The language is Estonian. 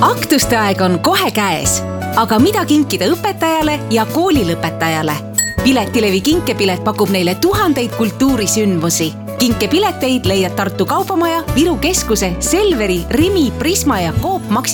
Aktuste aeg on kohe käes, aga mida kinkida õpetajale ja koolilõpetajale? Piletilevi kinkepilet pakub neile tuhandeid kultuurisündmusi. Kinkepileteid leiad Tartu Kaubamaja, Viru Keskuse, Selveri, Rimi, Prisma ja Coop Maxi